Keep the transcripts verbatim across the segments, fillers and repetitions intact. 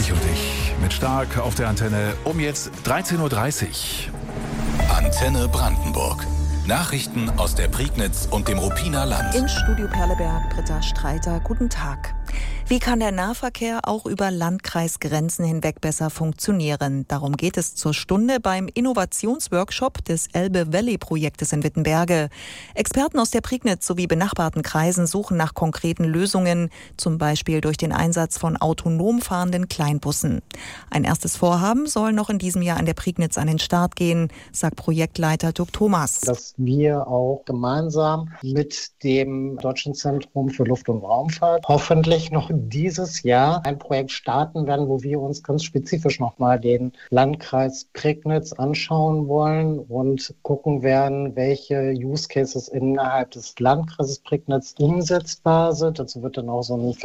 dich und ich mit Stark auf der Antenne um jetzt dreizehn Uhr dreißig. Antenne Brandenburg. Nachrichten aus der Prignitz und dem Ruppiner Land. Im Studio Perleberg, Britta Streiter, guten Tag. Wie kann der Nahverkehr auch über Landkreisgrenzen hinweg besser funktionieren? Darum geht es zur Stunde beim Innovationsworkshop des Elbe Valley-Projektes in Wittenberge. Experten aus der Prignitz sowie benachbarten Kreisen suchen nach konkreten Lösungen, zum Beispiel durch den Einsatz von autonom fahrenden Kleinbussen. Ein erstes Vorhaben soll noch in diesem Jahr an der Prignitz an den Start gehen, sagt Projektleiter Dirk Thomas. Dass wir auch gemeinsam mit dem Deutschen Zentrum für Luft- und Raumfahrt hoffentlich noch dieses Jahr ein Projekt starten werden, wo wir uns ganz spezifisch nochmal den Landkreis Prignitz anschauen wollen und gucken werden, welche Use Cases innerhalb des Landkreises Prignitz umsetzbar sind. Dazu wird dann auch so ein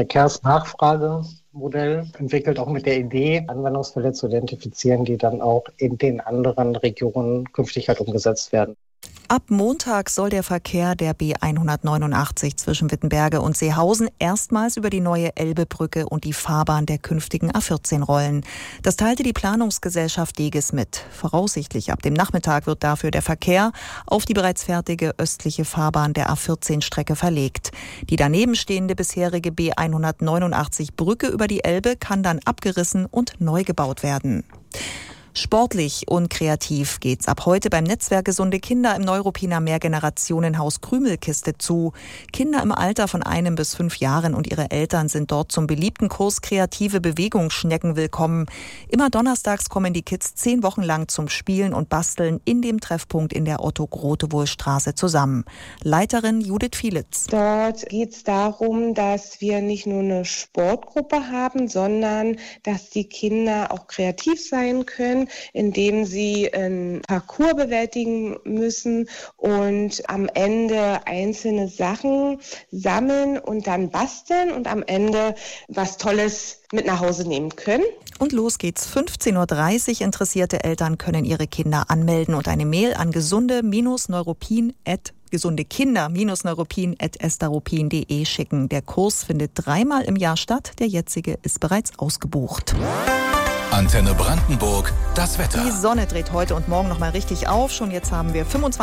Verkehrsnachfragemodell entwickelt, auch mit der Idee, Anwendungsfälle zu identifizieren, die dann auch in den anderen Regionen künftig halt umgesetzt werden. Ab Montag soll der Verkehr der B hundertneunundachtzig zwischen Wittenberge und Seehausen erstmals über die neue Elbebrücke und die Fahrbahn der künftigen A vierzehn rollen. Das teilte die Planungsgesellschaft Deges mit. Voraussichtlich ab dem Nachmittag wird dafür der Verkehr auf die bereits fertige östliche Fahrbahn der A vierzehn Strecke verlegt. Die daneben stehende bisherige B hundertneunundachtzig Brücke über die Elbe kann dann abgerissen und neu gebaut werden. Sportlich und kreativ geht's ab heute beim Netzwerk Gesunde Kinder im Neuruppiner Mehrgenerationenhaus Krümelkiste zu. Kinder im Alter von einem bis fünf Jahren und ihre Eltern sind dort zum beliebten Kurs Kreative Bewegungsschnecken willkommen. Immer donnerstags kommen die Kids zehn Wochen lang zum Spielen und Basteln in dem Treffpunkt in der Otto-Grotewohl-Straße zusammen. Leiterin Judith Fielitz. Dort geht's darum, dass wir nicht nur eine Sportgruppe haben, sondern dass die Kinder auch kreativ sein können, indem sie einen Parcours bewältigen müssen und am Ende einzelne Sachen sammeln und dann basteln und am Ende was Tolles mit nach Hause nehmen können. Und los geht's, fünfzehn Uhr dreißig. Interessierte Eltern können ihre Kinder anmelden und eine Mail an gesunde-neuruppin at gesundekinder-neuruppin at estaruppin punkt de schicken. Der Kurs findet dreimal im Jahr statt. Der jetzige ist bereits ausgebucht. Antenne Brandenburg, das Wetter. Die Sonne dreht heute und morgen noch mal richtig auf. Schon jetzt haben wir fünfundzwanzig